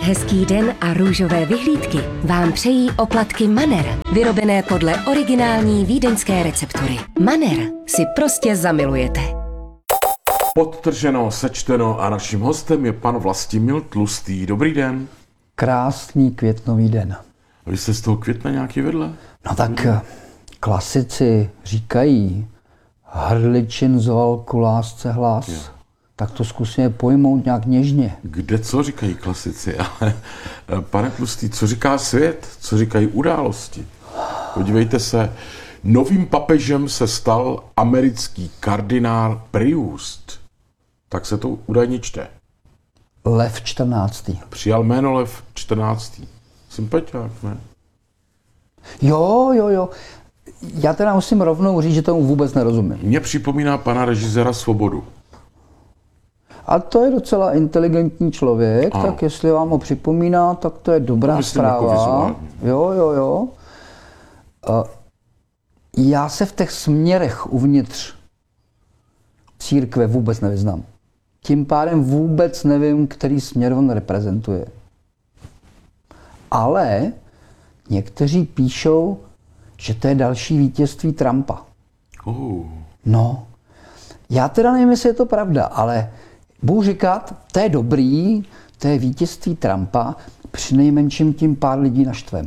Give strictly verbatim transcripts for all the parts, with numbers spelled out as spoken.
Hezký den a růžové vyhlídky vám přejí oplatky Manner, vyrobené podle originální vídeňské receptury. Manner si prostě zamilujete. Podtrženo, sečteno a naším hostem je pan Vlastimil Tlustý. Dobrý den. Krásný květnový den. A vy jste z toho května nějaký vedle? No tak klasici říkají, hrdličin zval ku lásce hlas. Je. Tak to zkusíme pojmout nějak něžně. Kde co říkají klasici, ale pane Tlustý, co říká svět? Co říkají události? Podívejte se, novým papežem se stal americký kardinál Priust. Tak se to údajně čte. Lev čtrnáctý. Přijal jméno Lev čtrnáctý. Sympatiák, ne? Jo, jo, jo. Já teda musím rovnou říct, že tomu vůbec nerozumím. Mně připomíná pana režiséra Svobodu. A to je docela inteligentní člověk, ano. Tak jestli vám ho připomíná, tak to je dobrá Myslím zpráva. Jako jo, jo, jo. Uh, já se v těch směrech uvnitř církve vůbec nevyznám. Tím pádem vůbec nevím, který směr on reprezentuje. Ale někteří píšou, že to je další vítězství Trumpa. Uh. No, já teda nevím, jestli je to pravda, ale budu říkat, to je dobrý, to je vítězství Trumpa, přinejmenším tím pár lidí naštvem.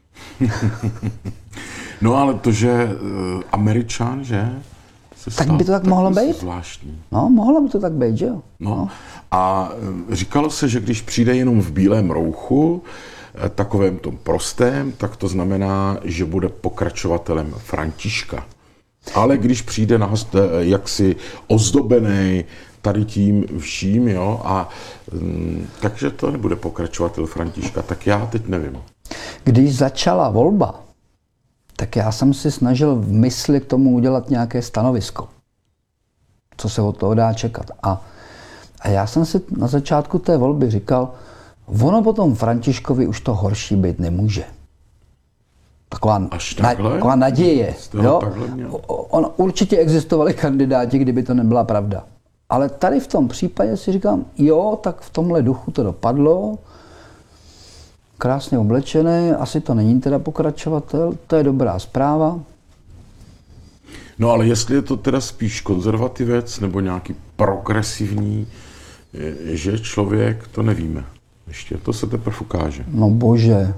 No ale to, že uh, Američan, že? Tak by to tak mohlo být? Zvláštní. No, mohlo by to tak být, že jo? No. no. A říkalo se, že když přijde jenom v bílém rouchu, takovém tom prostém, tak to znamená, že bude pokračovatelem Františka. Ale když přijde na host, jaksi ozdobený tady tím vším, jo, a m, takže to nebude pokračovatel Františka, tak já teď nevím. Když začala volba, tak já jsem si snažil v mysli k tomu udělat nějaké stanovisko. Co se od toho dá čekat. A, a já jsem si na začátku té volby říkal, ono potom Františkovi už to horší být nemůže. Taková, na, taková naděje. Jo? On, určitě existovali kandidáti, kdyby to nebyla pravda. Ale tady v tom případě si říkám, jo, tak v tomhle duchu to dopadlo. Krásně oblečený, asi to není teda pokračovatel, to je dobrá zpráva. No ale jestli je to teda spíš konzervativec nebo nějaký progresivní, že člověk, to nevíme. Ještě to se teprve ukáže. No bože.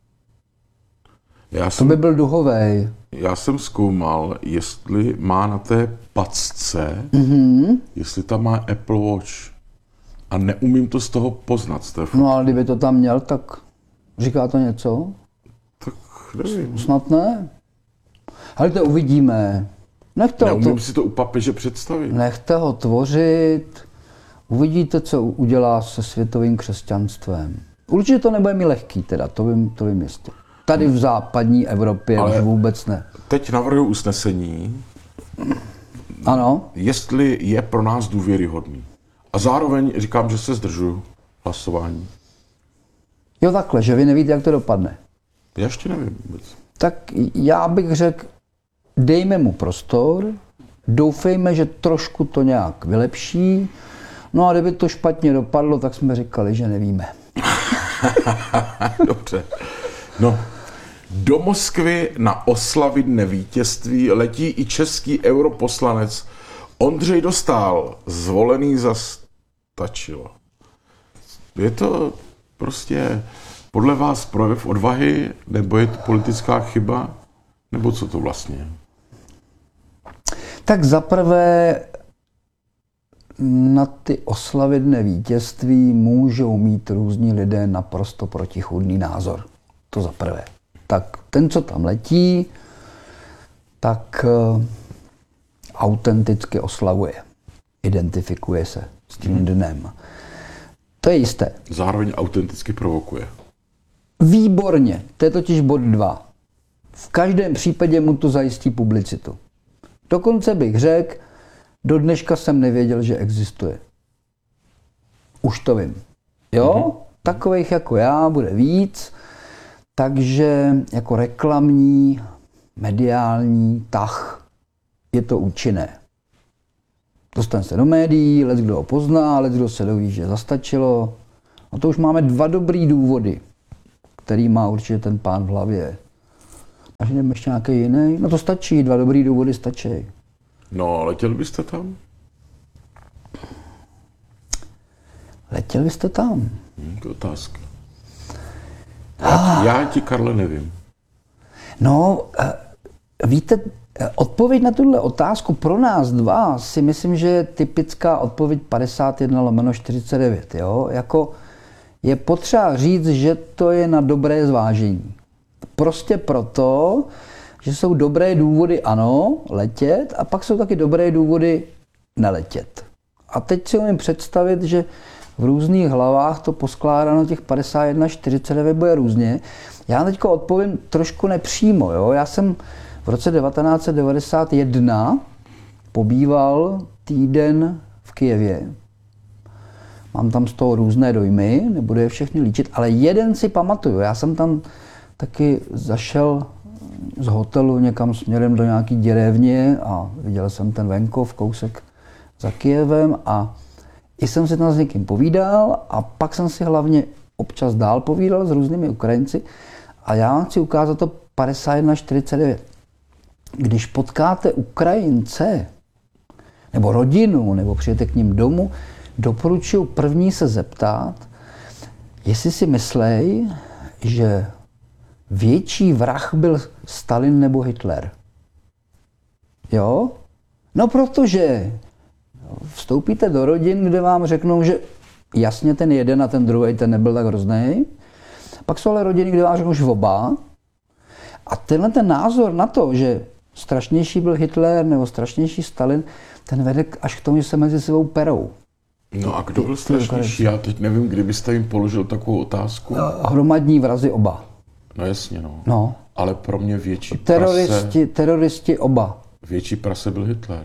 Já to jsem, by byl duhovej. Já jsem zkoumal, jestli má na té pacce, mm-hmm. jestli tam má Apple Watch. A neumím to z toho poznat. Z té no ale kdyby to tam měl, tak říká to něco? Tak nevím. Snad ne. Ale to uvidíme. Nechte Neumím to, si to u papeže představit. Nechte ho tvořit. Uvidíte, co udělá se světovým křesťanstvem. Určitě to nebude mi lehký, teda, to vím, to vím jistě. Tady v západní Evropě už vůbec ne. Teď navrhuji usnesení, ano. Jestli je pro nás důvěryhodný. A zároveň říkám, že se zdržuju hlasování. Jo takhle, že vy nevíte, jak to dopadne. Já ještě nevím vůbec. Tak já bych řekl, dejme mu prostor, doufejme, že trošku to nějak vylepší. No a kdyby to špatně dopadlo, tak jsme říkali, že nevíme. Dobře. No, do Moskvy na oslavy dne vítězství letí i český europoslanec Ondřej Dostál, zvolený za stačilo. Je to prostě podle vás projev odvahy, nebo je to politická chyba, nebo co to vlastně je? Tak zaprvé na ty oslavy dne vítězství můžou mít různí lidé naprosto protichůdný názor. To za prvé. Tak ten, co tam letí, tak uh, autenticky oslavuje. Identifikuje se s tím dnem. To je jisté. Zároveň autenticky provokuje. Výborně. To je totiž bod dva. V každém případě mu to zajistí publicitu. Dokonce bych řekl, do dneška jsem nevěděl, že existuje. Už to vím. Jo? Mm-hmm. Takových jako já bude víc. Takže jako reklamní, mediální tah je to účinné. Dostane se do médií, lec kdo ho pozná, lec kdo se doví, že zastačilo. A to už máme dva dobrý důvody, který má určitě ten pán v hlavě. Až jdeme ještě nějaký jiný? No to stačí, dva dobrý důvody stačí. No, letěl byste tam? Letěl byste tam? Hm, to je otázka. Já, já ti, Karle, nevím. No, víte, odpověď na tuhle otázku pro nás dva si myslím, že je typická odpověď padesát jedna lomeno čtyřicet devět. Jo? Jako je potřeba říct, že to je na dobré zvážení. Prostě proto, že jsou dobré důvody ano, letět, a pak jsou taky dobré důvody neletět. A teď si umím představit, že v různých hlavách to poskládáno těch padesát jedna čtyřicet devět bude různě. Já teď odpovím trošku nepřímo. Jo? Já jsem v roce devatenáct set devadesát jedna pobýval týden v Kyjevě. Mám tam z toho různé dojmy, nebudu je všechny líčit, ale jeden si pamatuju. Já jsem tam taky zašel z hotelu někam směrem do nějaký děrevně a viděl jsem ten venkov, kousek za Kyjevem a i jsem si tam s někým povídal a pak jsem si hlavně občas dál povídal s různými Ukrajinci a já vám chci ukázat to padesát jedna čtyřicet devět. Když potkáte Ukrajince nebo rodinu, nebo přijete k ním domů, doporučuji první se zeptat, jestli si myslej, že větší vrah byl Stalin nebo Hitler. Jo? No protože vstoupíte do rodin, kde vám řeknou, že jasně ten jeden a ten druhý, ten nebyl tak hrozný. Pak jsou ale rodiny, kde vám řeknou, že oba. A tenhle ten názor na to, že strašnější byl Hitler nebo strašnější Stalin, ten vede až k tomu, že se mezi sebou perou. No a kdo byl strašnější? Já teď nevím, kdybyste jim položil takovou otázku. Hromadní vrazy oba. No jasně, no. no. Ale pro mě větší teroristi, prase... Teroristi oba. Větší prase byl Hitler.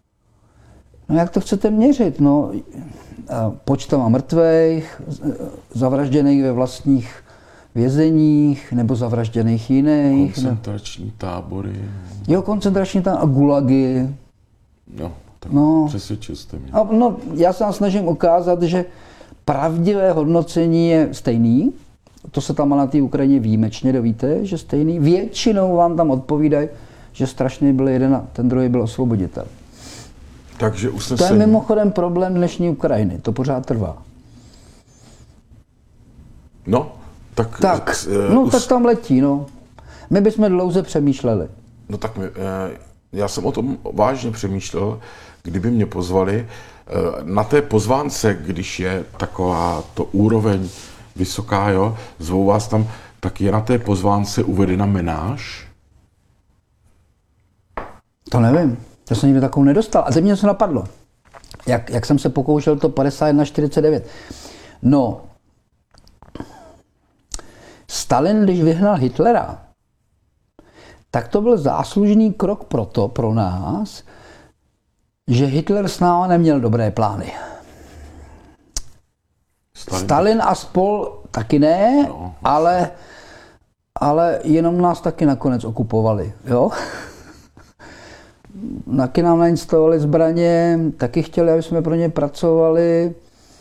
No jak to chcete měřit? No, počtama mrtvých, zavražděných ve vlastních vězeních, nebo zavražděných jiných. Koncentrační tábory. Jo, koncentrační tábory a gulagy. Jo, tak no. Přesvědčil jste mě. A no, já se vám snažím ukázat, že pravdivé hodnocení je stejný. To se tam na té Ukrajině výjimečně dovíte, že stejný. Většinou vám tam odpovídají, že strašně byl jeden a ten druhý byl osvoboditel. Takže usnesení... To je mimochodem problém dnešní Ukrajiny, to pořád trvá. No, tak... Tak, uh, no us... tak tam letí, no. My bychom dlouze přemýšleli. No tak my, uh, já jsem o tom vážně přemýšlel, kdyby mě pozvali. Uh, na té pozvánce, když je taková to úroveň vysoká, jo, zvou vás tam, tak je na té pozvánce uvedena menáž? To nevím. To jsem nikdy takovou nedostal. A teď mě něco napadlo. Jak, jak jsem se pokoušel to padesát jedna čtyřicet devět. No, Stalin, když vyhnal Hitlera, tak to byl záslužný krok proto, pro nás, že Hitler s námi neměl dobré plány. Stalin, Stalin a spol taky ne, no, ale, ale jenom nás taky nakonec okupovali. Jo? Taky nám nainstalovali zbraně, taky chtěli, aby jsme pro ně pracovali.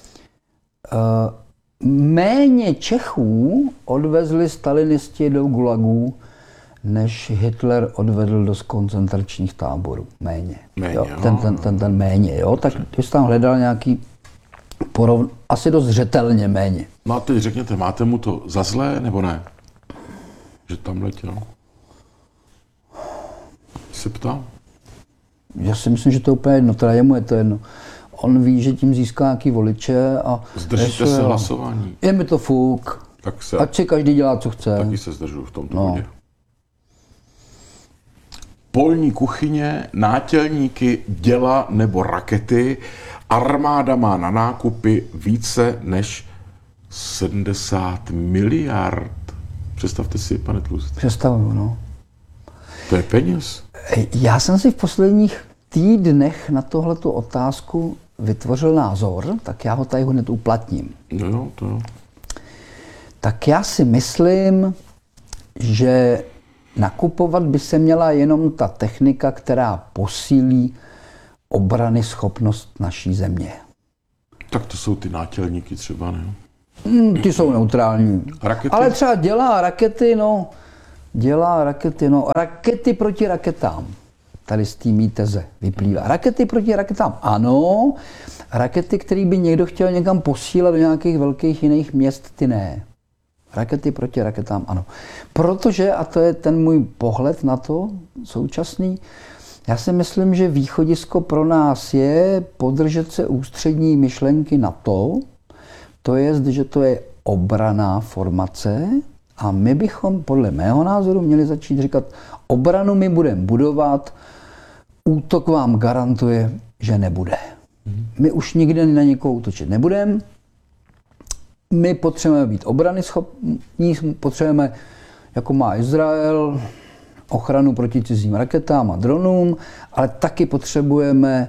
Méně Čechů odvezli stalinisti do gulagů, než Hitler odvedl do koncentračních táborů. Méně. Méně jo? Ten, ten, ten, ten méně. Jo? Tak ty jsi tam hledal nějaký porov... asi dost zřetelně méně. No a teď řekněte, máte mu to za zlé, nebo ne? Že tam letěl? Se ptám? Já si myslím, že to je úplně jedno, teda jemu je to jedno. On ví, že tím získá nějaký voliče a... Zdržíte se hlasování? Je mi to fuk. Tak se, ať si každý dělá, co chce. Taky se zdržuju v tomto no. bodě. Polní kuchyně, nátělníky, děla nebo rakety. Armáda má na nákupy více než sedmdesát miliard. Představte si, pane Tlustý. Představuju, no. To je peněz. Já jsem si v posledních týdnech na tohletu otázku vytvořil názor, tak já ho tady hned uplatním. No jo, to jo. Tak já si myslím, že nakupovat by se měla jenom ta technika, která posílí obrany schopnost naší země. Tak to jsou ty nátělníky třeba, ne? Hmm, ty jsou neutrální. Rakety? Ale třeba dělá rakety, no, dělá rakety, no, rakety proti raketám. Tady z té mý teze vyplývá. Rakety proti raketám, ano. Rakety, které by někdo chtěl někam posílat do nějakých velkých jiných měst, ty ne. Rakety proti raketám, ano. Protože, a to je ten můj pohled na to současný, já si myslím, že východisko pro nás je podržet se ústřední myšlenky NATO, to je, že to je obranná formace a my bychom podle mého názoru měli začít říkat, obranu my budeme budovat, útok vám garantuje, že nebude. My už nikdy na někoho útočit nebudeme, my potřebujeme být obrany schopní, potřebujeme, jako má Izrael, ochranu proti cizím raketám a dronům, ale taky potřebujeme,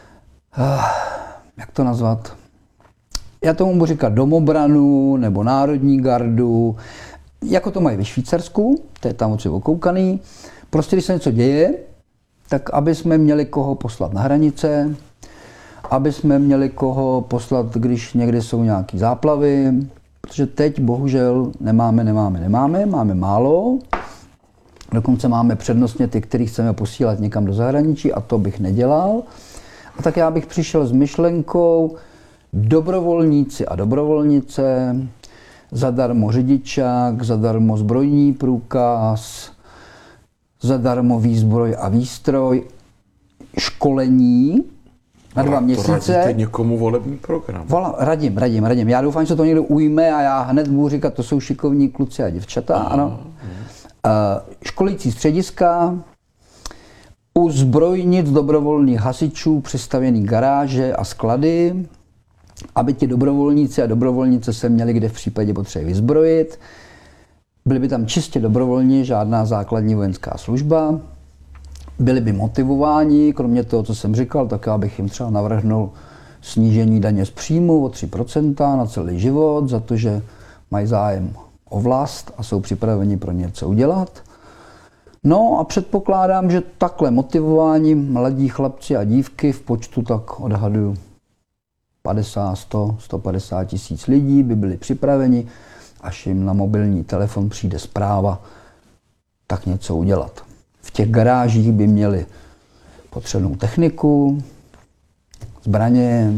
jak to nazvat, já tomu budu říkat domobranu nebo národní gardu, jako to mají ve Švýcarsku, to je tam odsud okoukaný. Prostě když se něco děje, tak aby jsme měli koho poslat na hranice, aby jsme měli koho poslat, když někde jsou nějaké záplavy, protože teď bohužel nemáme, nemáme, nemáme, máme málo. Dokonce máme přednostně ty, který chceme posílat někam do zahraničí a to bych nedělal. A tak já bych přišel s myšlenkou dobrovolníci a dobrovolnice, zadarmo řidičák, zadarmo zbrojní průkaz, zadarmo výzbroj a výstroj, školení na dva měsíce. Radíte někomu volební program? Vola, radím, radím, radím. Já doufám, že se to někdo ujme a já hned budu říkat, to jsou šikovní kluci a děvčata, aha, ano. Aha. Školící střediska, u zbrojnic dobrovolných hasičů přistavěný garáže a sklady, aby ti dobrovolníci a dobrovolnice se měli kde v případě potřeby vyzbrojit. Byli by tam čistě dobrovolní, žádná základní vojenská služba. Byli by motivováni, kromě toho, co jsem říkal, tak já bych jim třeba navrhnul snížení daně z příjmu o tři procenta na celý život, za to, že mají zájem o vlast a jsou připraveni pro něco udělat. No a předpokládám, že takhle motivování mladí chlapci a dívky v počtu tak odhaduju padesát, sto, sto padesát tisíc lidí by byli připraveni, až jim na mobilní telefon přijde zpráva, tak něco udělat. V těch garážích by měli potřebnou techniku, zbraně,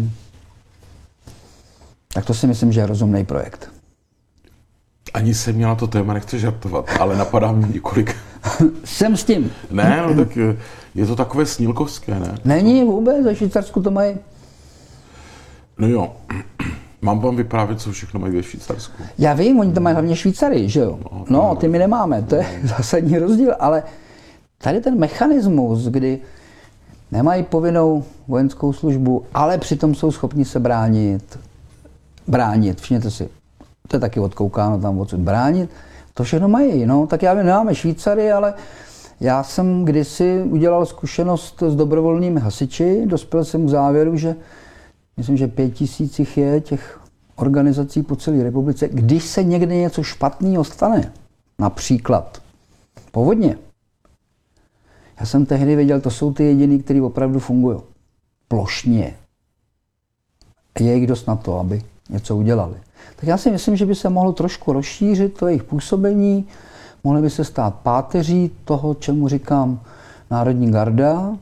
tak to si myslím, že je rozumný projekt. Ani se mě na to téma nechce žartovat, ale napadá mě několik. Jsem s tím. Ne, no tak je to takové snílkovské, ne? Není vůbec, ve Švýcarsku to mají. No jo, mám vám vyprávět, co všechno mají ve Švýcarsku. Já vím, oni tam mají hlavně Švýcary, že jo? No, no ty my nemáme, to je zásadní rozdíl, ale tady ten mechanismus, kdy nemají povinnou vojenskou službu, ale přitom jsou schopni se bránit, bránit, všimněte si, to je taky odkoukáno tam odsud, bránit, to všechno mají, no, tak já vím, nemáme Švýcary, ale já jsem kdysi udělal zkušenost s dobrovolnými hasiči, dospěl jsem k závěru, že myslím, že pět tisíc jich je těch organizací po celé republice. Když se někde něco špatného stane, například povodně, já jsem tehdy věděl, to jsou ty jediný, kteří opravdu fungují plošně. Je jich dost na to, aby něco udělali. Tak já si myslím, že by se mohlo trošku rozšířit to jejich působení, mohly by se stát páteří toho, čemu říkám Národní garda,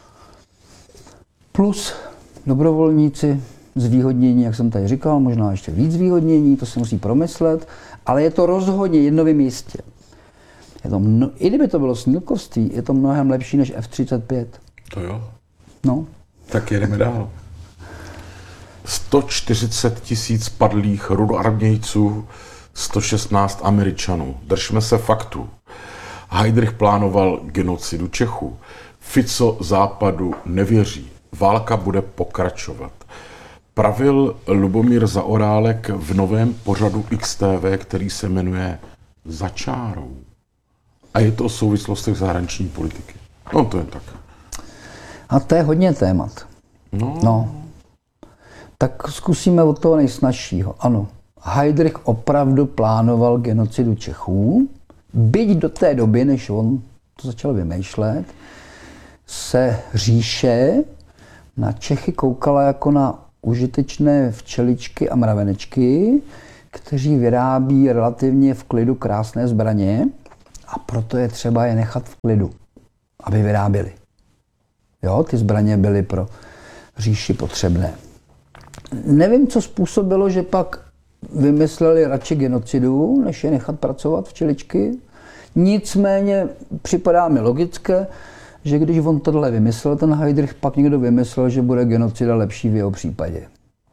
plus dobrovolníci zvýhodnění, jak jsem tady říkal, možná ještě víc zvýhodnění, to se musí promyslet, ale je to rozhodně jedno v místě. Je to mno, i kdyby to bylo snílkovství, je to mnohem lepší než F třicet pět. To jo. No. Tak jedeme dál. sto čtyřicet tisíc padlých rudoarmějců, sto šestnáct Američanů. Držme se faktu. Heydrich plánoval genocidu Čechů. Fico Západu nevěří. Válka bude pokračovat. Pravil Lubomír Zaorálek v novém pořadu X T V, který se jmenuje Za čárou. A je to o souvislostech zahraniční politiky. No to je tak. A to je hodně témat. No. no. Tak zkusíme od toho nejsnažšího. Ano, Heydrich opravdu plánoval genocidu Čechů, byť do té doby, než on to začal vymýšlet, se říše na Čechy koukala jako na užitečné včeličky a mravenečky, kteří vyrábí relativně v klidu krásné zbraně a proto je třeba je nechat v klidu, aby vyráběli. Jo, ty zbraně byly pro říši potřebné. Nevím, co způsobilo, že pak vymysleli radši genocidu, než je nechat pracovat včeličky. Nicméně připadá mi logické, že když on tohle vymyslel, ten Heydrich, pak někdo vymyslel, že bude genocida lepší v jeho případě.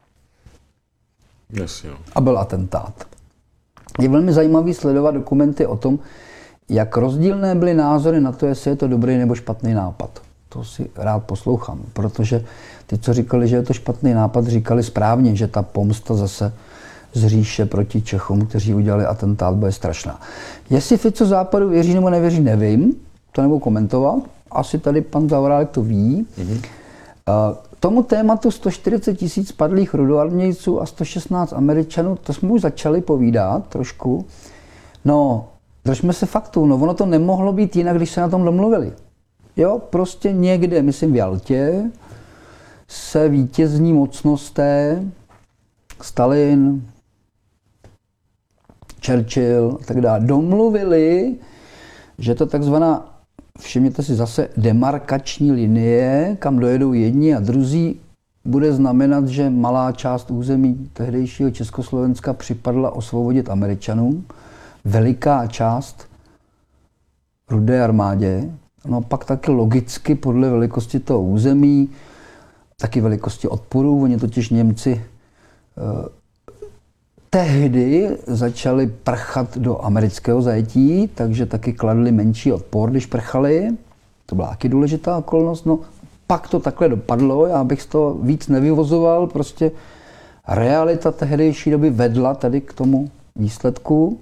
Yes, jo. A byl atentát. Je velmi zajímavý sledovat dokumenty o tom, jak rozdílné byly názory na to, jestli je to dobrý nebo špatný nápad. To si rád poslouchám, protože ty, co říkali, že je to špatný nápad, říkali správně, že ta pomsta zase z říše proti Čechům, kteří udělali atentát, bude strašná. Jestli Fico Západu věří nebo nevěří, nevím, to nebudu komentovat. Asi tady pan Zaorálek to ví. Mm-hmm. Tomu tématu sto čtyřicet tisíc padlých rudoarmějců a sto šestnáct Američanů, to jsme už začali povídat trošku. No, držme se faktů, no ono to nemohlo být jinak, když se na tom domluvili. Jo, prostě někde, myslím v Jaltě, se vítězní mocnosté, Stalin, Churchill a tak dále, domluvili, že to takzvaná, všimněte si zase, demarkační linie, kam dojedou jedni a druzí, bude znamenat, že malá část území tehdejšího Československa připadla osvobodit Američanům, veliká část Rudé armádě, no pak taky logicky podle velikosti toho území, taky velikosti odporu, oni totiž Němci eh, tehdy začali prchat do amerického zajetí, takže taky kladli menší odpor, když prchali. To byla taky důležitá okolnost. No, pak to takhle dopadlo, já bych z toho víc nevyvozoval, prostě realita tehdejší doby vedla tady k tomu výsledku.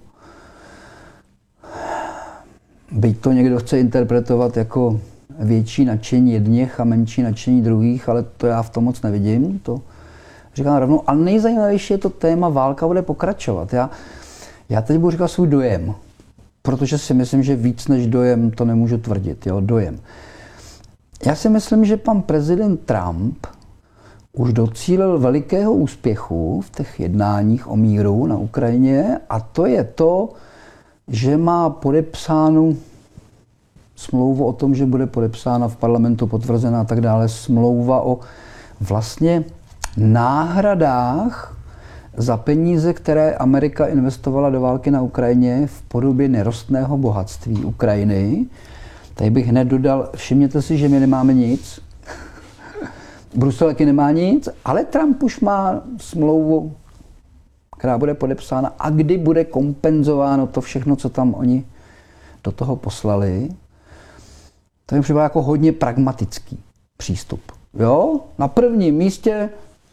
Byť to někdo chce interpretovat jako větší nadšení jedněch a menší nadšení druhých, ale to já v tom moc nevidím. To říkám rovnou. Ale nejzajímavější je to téma válka bude pokračovat. Já, já teď budu říkat svůj dojem, protože si myslím, že víc než dojem to nemůžu tvrdit. Jo, dojem. Já si myslím, že pan prezident Trump už docílil velikého úspěchu v těch jednáních o míru na Ukrajině a to je to, že má podepsánu smlouvu o tom, že bude podepsána v parlamentu, potvrzená a tak dále, smlouva o vlastně náhradách za peníze, které Amerika investovala do války na Ukrajině v podobě nerostného bohatství Ukrajiny. Tady bych hned dodal, všimněte si, že my nemáme nic. Brusel taky nemá nic, ale Trump už má smlouvu, která bude podepsána a kdy bude kompenzováno to všechno, co tam oni do toho poslali. To je připadá jako hodně pragmatický přístup. Jo? Na prvním místě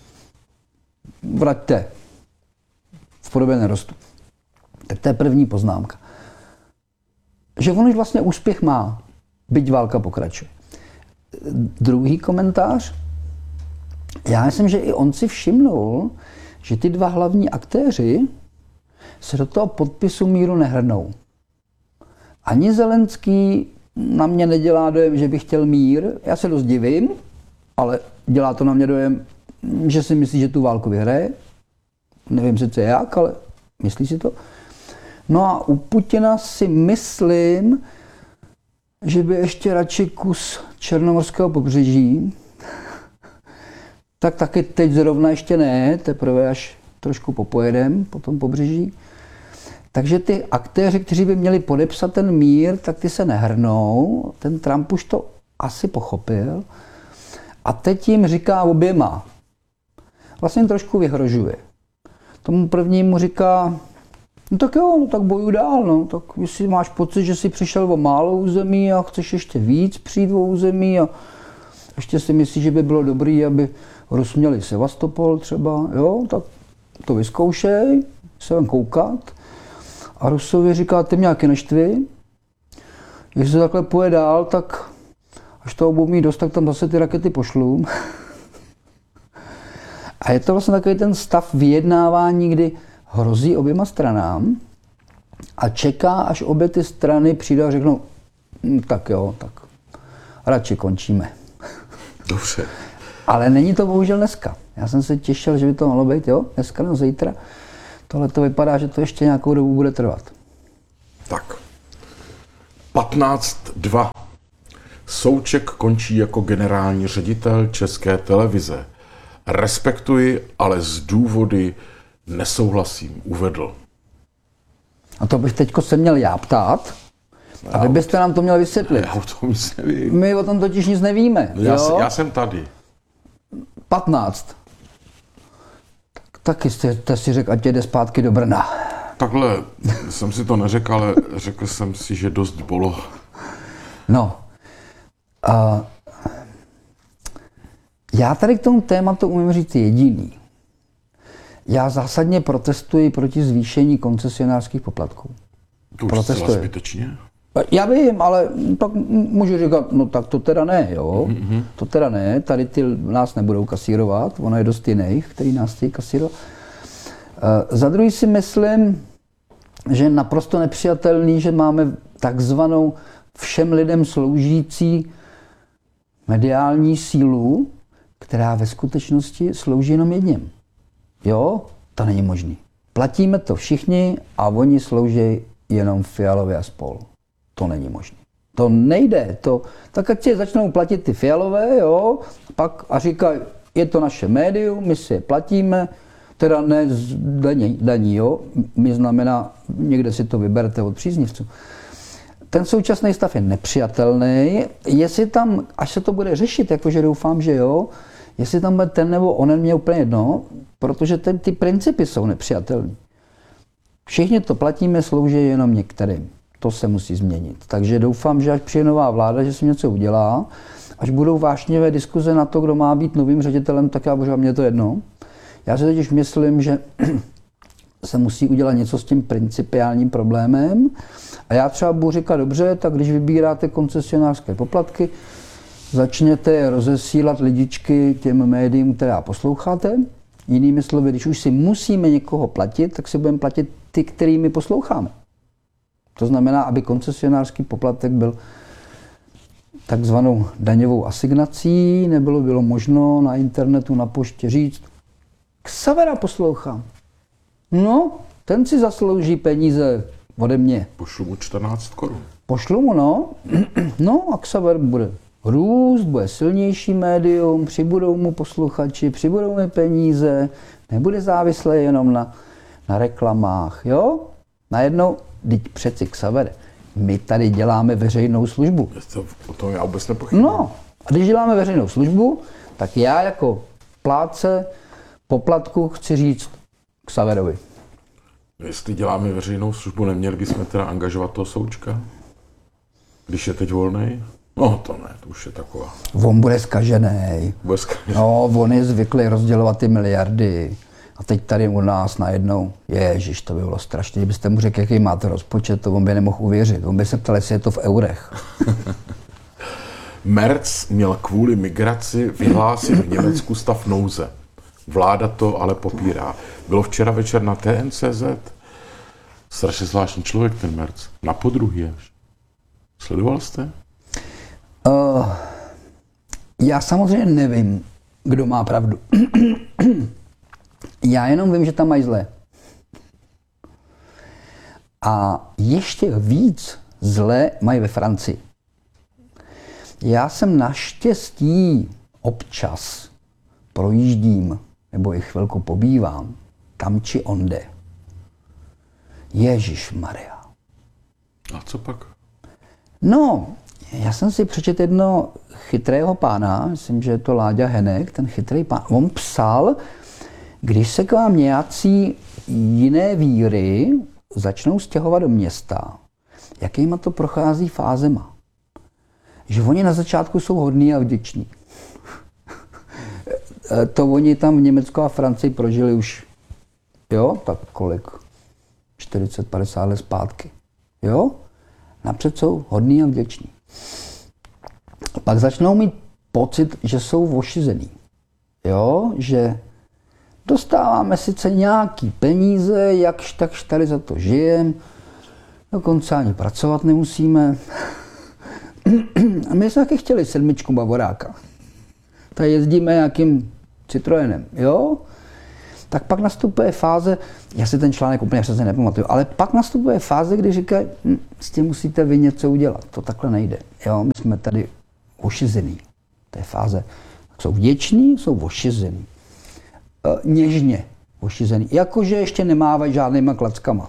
vraťte v podobě nerostu. Tak to je první poznámka. Že on už vlastně úspěch má, byť válka pokračuje. Druhý komentář. Já myslím, že i on si všimnul, že ty dva hlavní aktéři se do toho podpisu míru nehrnou. Ani Zelenský na mě nedělá dojem, že by chtěl mír. Já se dost divím, ale dělá to na mě dojem, že si myslí, že tu válku vyhraje. Nevím sice jak, ale myslí si to. No a u Putina si myslím, že by ještě radši kus černomorského pobřeží. Tak taky teď zrovna ještě ne, teprve až trošku popojedem po tom pobřeží. Takže ty aktéři, kteří by měli podepsat ten mír, tak ty se nehrnou. Ten Trump už to asi pochopil. A teď jim říká oběma. Vlastně jim trošku vyhrožuje. Tomu prvnímu říká, no tak jo, no tak bojuj dál, no. Tak jestli máš pocit, že jsi přišel o málo území a chceš ještě víc přijít o území a ještě si myslíš, že by bylo dobré, aby Rus měli Sevastopol třeba, jo, tak to vyzkoušej, se ven koukat. A Rusovi říká, ty mě nějaké neštvi, jestli se takhle půjde dál, tak až toho budou mít dost, tak tam zase ty rakety pošlu. A je to vlastně takový ten stav vyjednávání, kdy hrozí oběma stranám a čeká, až obě ty strany přijdou a řeknou, hm, tak jo, tak radši končíme. Dobře. Ale není to bohužel dneska. Já jsem se těšil, že by to mohlo být, jo, dneska nebo zítra. tohle to vypadá, že to ještě nějakou dobu bude trvat. Tak. patnáct dva. Souček končí jako generální ředitel České televize. Respektuji, ale z důvody nesouhlasím, uvedl. A to bych teďko se měl já ptát, a vy byste nám to měl vysvětlit. Já o tom nic nevím. My o tom totiž nic nevíme. No já, jo? já jsem tady. patnáct. Tak, taky jste si řekl, ať jde zpátky do Brna. Takhle jsem si to neřekl, ale řekl jsem si, že dost bolo. No. A já tady k tomu tématu umím říct jediný. Já zásadně protestuji proti zvýšení koncesionářských poplatků. To už zcela zbytečně. Já vím, ale tak můžu říkat, no tak to teda ne, jo. Mm-hmm. To teda ne, tady ty nás nebudou kasírovat, ono je dost jiných, který nás chtějí kasírovat. Uh, za druhý si myslím, že je naprosto nepřijatelný, že máme takzvanou všem lidem sloužící mediální sílu, která ve skutečnosti slouží jenom jedním. Jo, to není možný. Platíme to všichni a oni slouží jenom Fialově a spol. To není možné. To nejde. To, tak ať si začnou platit ty Fialové, jo, pak a říkají, je to naše médium, my si je platíme, teda ne z daní, daní, jo, my znamená, někde si to vyberete od příznivců. Ten současný stav je nepřijatelný. Jestli tam, až se to bude řešit, jakože doufám, že jo, jestli tam bude ten nebo onen, mě úplně jedno, protože ten, ty principy jsou nepřijatelné. Všichni to platíme, slouží jenom některým. To se musí změnit. Takže doufám, že až přijde nová vláda, že si něco udělá, až budou vášnivé diskuze na to, kdo má být novým ředitelem, tak já bože, mě to jedno. Já si totiž myslím, že se musí udělat něco s tím principiálním problémem. A já třeba budu říkat, dobře, tak když vybíráte koncesionářské poplatky, začněte rozesílat lidičky těm médiím, která posloucháte. Jinými slovy, když už si musíme někoho platit, tak si budeme platit ty, kterými posloucháme. To znamená, aby koncesionářský poplatek byl takzvanou daňovou asignací, nebylo bylo možno na internetu, na poště říct, Xavera poslouchám. No, ten si zaslouží peníze ode mě. Pošlu mu čtrnáct korun. Pošlu mu, no. No a Xaver bude růst, bude silnější médium, přibudou mu posluchači, přibudou mu peníze, nebude závislé jenom na, na reklamách, jo? Najednou, teď přeci Xaver, my tady děláme veřejnou službu. To, o tom já vůbec nepochybuji. No, a když děláme veřejnou službu, tak já jako plátce poplatku chci říct Xaverovi. Jestli děláme veřejnou službu, neměli bychom teda angažovat toho Součka? Když je teď volnej? No to ne, to už je taková. On bude zkažený. Bude zkažený. No, on je zvyklý rozdělovat ty miliardy. A teď tady u nás najednou, ježiš, to by bylo strašně, kdybyste mu řekl, jaký máte rozpočet, to on by nemohl uvěřit. On by se ptal, jestli je to v eurech. Merz měl kvůli migraci vyhlásit v Německu stav nouze. Vláda to ale popírá. Bylo včera večer na T N C Z. Strašně zvláštní člověk ten Merz. Na podruhý až. Sledoval jste? Uh, já samozřejmě nevím, kdo má pravdu. Já jenom vím, že tam mají zlé. A ještě víc zlé mají ve Francii. Já jsem naštěstí občas projíždím, nebo i chvilku pobývám, tam či onde. Ježišmarja. A co pak? No, já jsem si přečetl jedno chytrého pána, myslím, že je to Láďa Henek, ten chytrý pán. On psal, když se k vám nějací jiné víry začnou stěhovat do města, jakýma to prochází fázema. Že oni na začátku jsou hodní a vděční. To oni tam v Německu a Francii prožili už, jo, tak kolik? čtyřicet padesát let zpátky. Jo? Napřed jsou hodní a vděční. Pak začnou mít pocit, že jsou ošizený. Jo? Že dostáváme sice nějaký peníze, jakž takž tady za to žijem, dokonce ani pracovat nemusíme. A my jsme taky chtěli sedmičku Bavoráka. Tady jezdíme nějakým Citroenem, jo? tak pak nastupuje fáze, já si ten článek úplně přesně nepamatuju, ale pak nastupuje fáze, kdy říkají, hm, s tím musíte vy něco udělat, to takhle nejde. Jo, my jsme tady ošizený. To je fáze. Jsou vděční, jsou ošizený. E, něžně ošizený. Jakože ještě nemávají žádnýma klackama.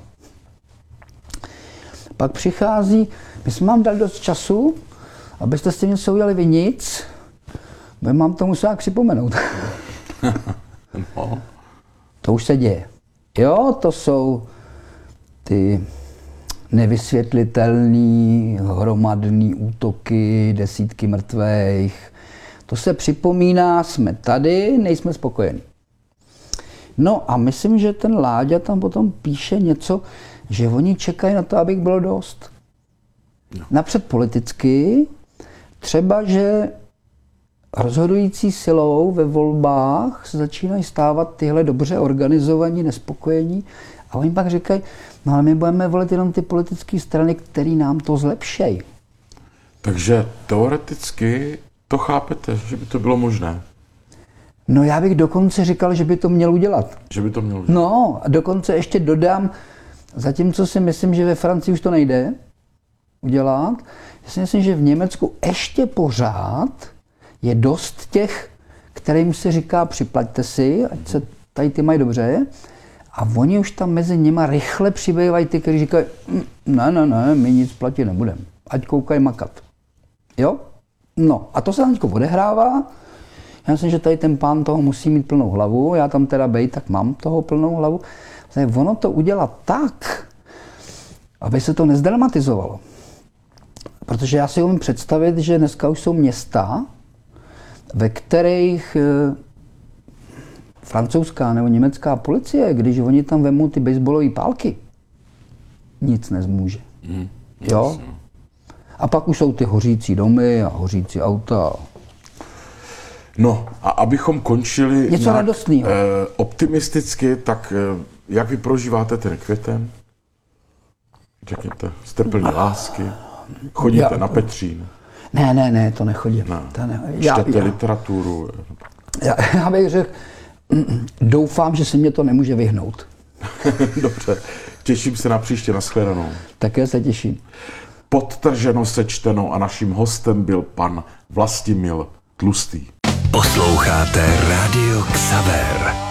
Pak přichází, my jsme vám dali dost času, abyste s tím něco udělali vy nic, my mám to musela připomenout. No. To už se děje. Jo, to jsou ty nevysvětlitelné hromadné útoky, desítky mrtvých. To se připomíná, jsme tady, nejsme spokojení. No a myslím, že ten Láďa tam potom píše něco, že oni čekají na to, abych bylo dost. No. Napřed politicky, třeba, že rozhodující silou ve volbách se začínají stávat tyhle dobře organizovaní, nespokojení a oni pak říkají, no ale my budeme volit jenom ty politické strany, které nám to zlepšejí. Takže teoreticky to chápete, že by to bylo možné? No já bych dokonce říkal, že by to měl udělat. Že by to měl udělat? No a dokonce ještě dodám, zatímco si myslím, že ve Francii už to nejde udělat, já si myslím, že v Německu ještě pořád je dost těch, kterým se říká připlaťte si, ať se tady ty mají dobře. A oni už tam mezi nima rychle přibývají ty, kteří říkají, ne, ne, ne, my nic platit nebudeme, ať koukají makat. Jo? No a to se tam teďko odehrává. Já myslím, že tady ten pán toho musí mít plnou hlavu, já tam teda bej, tak mám toho plnou hlavu. Ono to udělat tak, aby se to nezdramatizovalo. Protože já si umím představit, že dneska už jsou města, ve kterých e, francouzská nebo německá policie, když oni tam vemou ty baseballové pálky, nic nezmůže. Mm, jo? A pak už jsou ty hořící domy a hořící auta. No a abychom končili něco nějak, radostného. E, optimisticky, tak e, jak vy prožíváte ten květen? Řekněte, jste plní lásky? Chodíte já, na Petřín? Ne, ne, ne, to nechodím. Ne. To ne. Čtete já, literaturu? Já, já bych řekl, doufám, že se mě to nemůže vyhnout. Dobře, těším se na příště, nashledanou. Také se těším. Podtrženo, sečteno a naším hostem byl pan Vlastimil Tlustý. Posloucháte Rádio Xaver.